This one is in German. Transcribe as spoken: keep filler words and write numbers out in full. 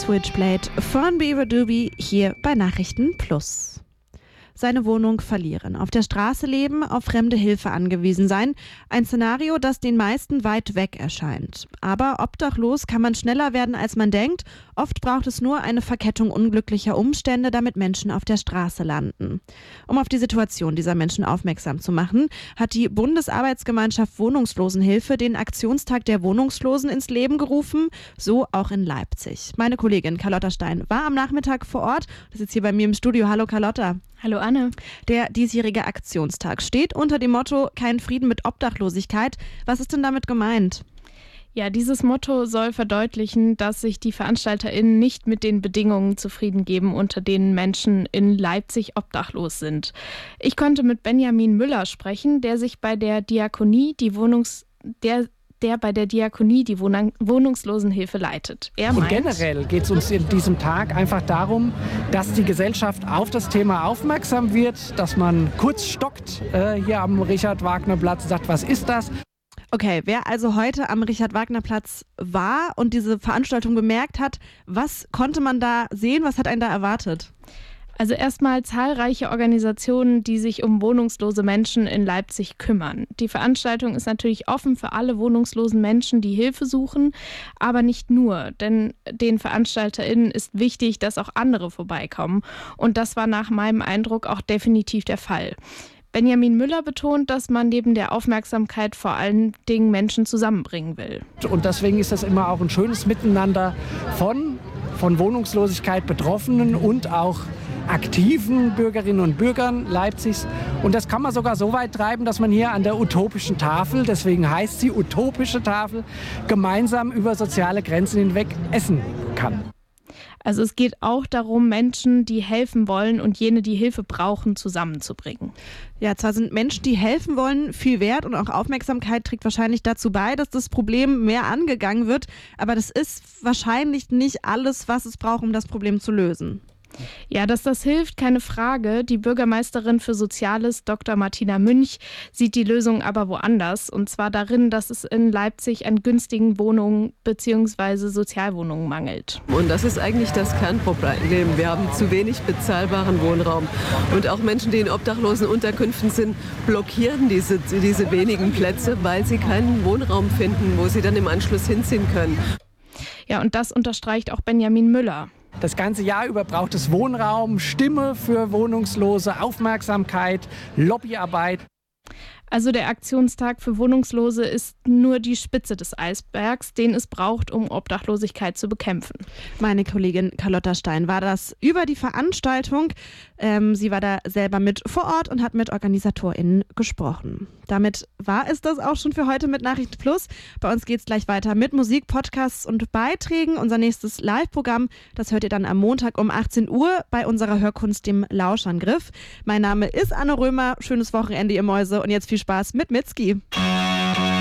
Switchblade von Beaver Doobie hier bei Nachrichten Plus. Seine Wohnung verlieren, auf der Straße leben, auf fremde Hilfe angewiesen sein. Ein Szenario, das den meisten weit weg erscheint. Aber obdachlos kann man schneller werden, als man denkt. Oft braucht es nur eine Verkettung unglücklicher Umstände, damit Menschen auf der Straße landen. Um auf die Situation dieser Menschen aufmerksam zu machen, hat die Bundesarbeitsgemeinschaft Wohnungslosenhilfe den Aktionstag der Wohnungslosen ins Leben gerufen, so auch in Leipzig. Meine Kollegin Carlotta Stein war am Nachmittag vor Ort. Das ist jetzt hier bei mir im Studio. Hallo Carlotta. Hallo Anne. Der diesjährige Aktionstag steht unter dem Motto Kein Frieden mit Obdachlosigkeit. Was ist denn damit gemeint? Ja, dieses Motto soll verdeutlichen, dass sich die VeranstalterInnen nicht mit den Bedingungen zufrieden geben, unter denen Menschen in Leipzig obdachlos sind. Ich konnte mit Benjamin Müller sprechen, der sich bei der Diakonie die Wohnungs... der der bei der Diakonie die Wohnung- Wohnungslosenhilfe leitet. Er meint, und generell geht es uns in diesem Tag einfach darum, dass die Gesellschaft auf das Thema aufmerksam wird, dass man kurz stockt äh, hier am Richard-Wagner-Platz und sagt, was ist das? Okay, wer also heute am Richard-Wagner-Platz war und diese Veranstaltung bemerkt hat, was konnte man da sehen, was hat einen da erwartet? Also erstmal zahlreiche Organisationen, die sich um wohnungslose Menschen in Leipzig kümmern. Die Veranstaltung ist natürlich offen für alle wohnungslosen Menschen, die Hilfe suchen, aber nicht nur, denn den VeranstalterInnen ist wichtig, dass auch andere vorbeikommen. Und das war nach meinem Eindruck auch definitiv der Fall. Benjamin Müller betont, dass man neben der Aufmerksamkeit vor allen Dingen Menschen zusammenbringen will. Und deswegen ist das immer auch ein schönes Miteinander von, von Wohnungslosigkeit Betroffenen und auch aktiven Bürgerinnen und Bürgern Leipzigs. Und das kann man sogar so weit treiben, dass man hier an der utopischen Tafel, deswegen heißt sie utopische Tafel, gemeinsam über soziale Grenzen hinweg essen kann. Also es geht auch darum, Menschen, die helfen wollen und jene, die Hilfe brauchen, zusammenzubringen. Ja, zwar sind Menschen, die helfen wollen, viel wert und auch Aufmerksamkeit trägt wahrscheinlich dazu bei, dass das Problem mehr angegangen wird, aber das ist wahrscheinlich nicht alles, was es braucht, um das Problem zu lösen. Ja, dass das hilft, keine Frage. Die Bürgermeisterin für Soziales, Doktor Martina Münch, sieht die Lösung aber woanders. Und zwar darin, dass es in Leipzig an günstigen Wohnungen bzw. Sozialwohnungen mangelt. Und das ist eigentlich das Kernproblem. Wir haben zu wenig bezahlbaren Wohnraum. Und auch Menschen, die in obdachlosen Unterkünften sind, blockieren diese, diese wenigen Plätze, weil sie keinen Wohnraum finden, wo sie dann im Anschluss hinziehen können. Ja, und das unterstreicht auch Benjamin Müller. Das ganze Jahr über braucht es Wohnraum, Stimme für Wohnungslose, Aufmerksamkeit, Lobbyarbeit. Also der Aktionstag für Wohnungslose ist nur die Spitze des Eisbergs, den es braucht, um Obdachlosigkeit zu bekämpfen. Meine Kollegin Carlotta Stein war das über die Veranstaltung. Ähm, sie war da selber mit vor Ort und hat mit OrganisatorInnen gesprochen. Damit war es das auch schon für heute mit Nachrichten Plus. Bei uns geht es gleich weiter mit Musik, Podcasts und Beiträgen. Unser nächstes Live-Programm, das hört ihr dann am Montag um achtzehn Uhr bei unserer Hörkunst, dem Lauschangriff. Mein Name ist Anne Römer. Schönes Wochenende, ihr Mäuse. Und jetzt viel Spaß mit Mitski.